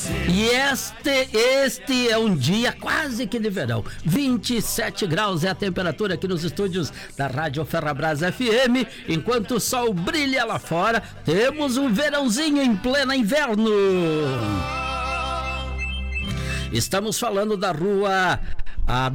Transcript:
E este é um dia quase que de verão. 27 graus é a temperatura aqui nos estúdios da Rádio Ferrabras FM. Enquanto o sol brilha lá fora, temos um verãozinho em pleno inverno. Estamos falando da rua